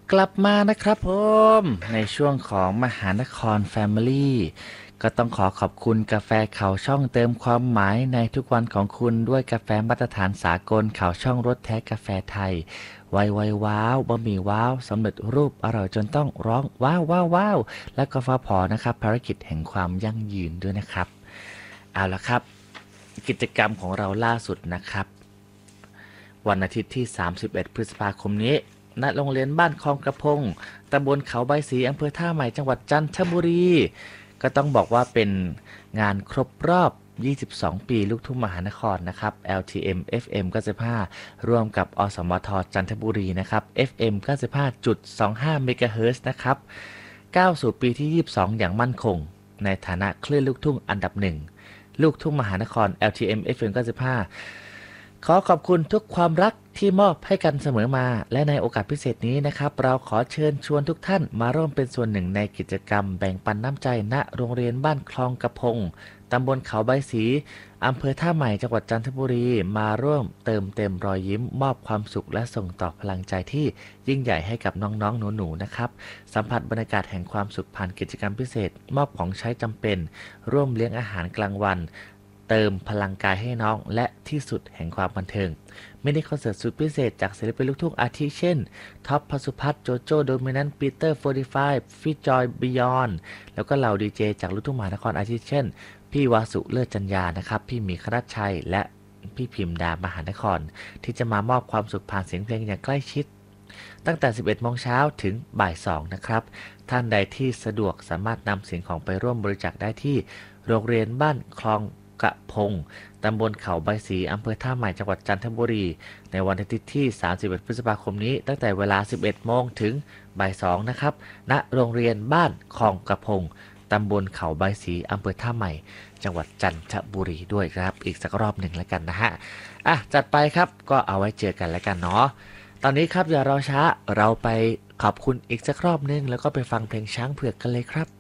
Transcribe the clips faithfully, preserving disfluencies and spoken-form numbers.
กลับมานะครับผมในช่วงของมหานคร Family ก็ต้องขอขอบคุณกาแฟเขาช่องเติมความหมายในทุกวันของคุณด้วยกาแฟมาตรฐานสากลเขาช่องรสแท้กาแฟไทยไวไวว้าวบะหมี่ว้าวสำเร็จรูปอร่อยจนต้องร้องว้าวว้าวว้าวและกาแฟพอนะครับภารกิจแห่งความยั่งยืนด้วยนะครับเอาละครับกิจกรรมของเราล่าสุดนะครับวันอาทิตย์ที่สามสิบเอ็ดพฤษภาคมนี้ณโรงเรียนบ้านคลองกระพงตำบลเขาใบศรีอำเภอท่าใหม่จังหวัดจันทบุรีก็ต้องบอกว่าเป็นงานครบรอบยี่สิบสองปีลูกทุ่งมหานครนะครับ แอล ที เอ็ม เอฟ เอ็ม เก้าสิบห้าร่วมกับอสมทจันทบุรีนะครับ เอฟ เอ็ม เก้าสิบห้าจุดสองห้า เมกะเฮิรตซ์นะครับก้าวสู่ปีที่ยี่สิบสองอย่างมั่นคงในฐานะคลื่นลูกทุ่งอันดับหนึ่งลูกทุ่งมหานคร แอล ที เอ็ม เอฟ เอ็ม เก้าสิบห้าขอขอบคุณทุกความรักที่มอบให้กันเสมอมาและในโอกาสพิเศษนี้นะครับเราขอเชิญชวนทุกท่านมาร่วมเป็นส่วนหนึ่งในกิจกรรมแบ่งปันน้ำใจณโรงเรียนบ้านคลองกระพงตำบลเขาใบศรีอำเภอท่าใหม่จังหวัดจันทบุรีมาร่วมเติมเต็มรอยยิ้มมอบความสุขและส่งต่อพลังใจที่ยิ่งใหญ่ให้กับน้องๆหนูๆนะครับสัมผัสบรรยากาศแห่งความสุขผ่านกิจกรรมพิเศษมอบของใช้จำเป็นร่วมเลี้ยงอาหารกลางวันเติมพลังกายให้น้องและที่สุดแห่งความบันเทิงมินิคอนเสิร์ตสุดพิเศษจากศิลปินลูกทุ่งอาทิเช่นท็อปพสุพัฒน์โจโจ้โดมินันต์ปีเตอร์โฟร์ตี้ไฟว์ฟิจอยบิยอนแล้วก็เหล่าดีเจจากลูกทุ่งมหานครอาทิเช่นพี่วาสุเลิศจัญญานะครับพี่หมีคณัชชัยและพี่พิมดามหานครที่จะมามอบความสุขผ่านเสียงเพลงอย่างใกล้ชิดตั้งแต่ สิบเอ็ดโมงเช้าถึงบ่ายสองนะครับท่านใดที่สะดวกสามารถนำสิ่งของไปร่วมบริจาคได้ที่โรงเรียนบ้านคลองกระพงตำบลเขาใบศรีอำเภอท่าใหม่จังหวัดจันทบุรีในวันอาทิตย์ที่สามสิบเอ็ดพฤษภาคมนี้ตั้งแต่เวลา สิบเอ็ดโมงถึงบ่ายสองนะครับณโรงเรียนบ้านคลองกระพงตำบลเขาใบศรีอำเภอท่าใหม่จังหวัดจันทบุรีด้วยครับอีกสักรอบหนึ่งแล้วกันนะฮะอ่ะจัดไปครับก็เอาไว้เจอกันแล้วกันเนาะตอนนี้ครับอย่ารอช้าเราไปขอบคุณอีกสักรอบนึงแล้วก็ไปฟังเพลงช้างเผือกกันเลยครับ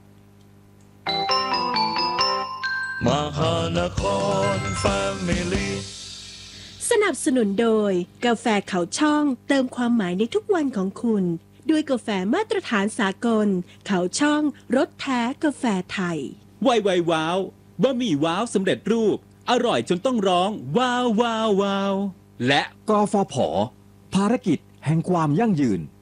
มหานคร Family สนับสนุนโดยกาแฟเขาช่องเติมความหมายในทุกวันของคุณด้วยกาแฟมาตรฐานสากลเขาช่องรสแท้กาแฟไทยไวไวว้าวบะหมี่ว้าวสำเร็จรูปอร่อยจนต้องร้องว้าวว้าวว้าวและกฟผภารกิจแห่งความยั่งยืน